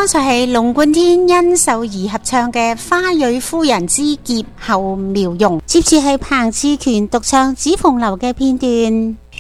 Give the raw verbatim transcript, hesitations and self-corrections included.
剛才係龍貫天殷秀儀合唱嘅《花蕊夫人之劫後妙用》，接住係彭志權獨唱《紫鳳樓》嘅片段。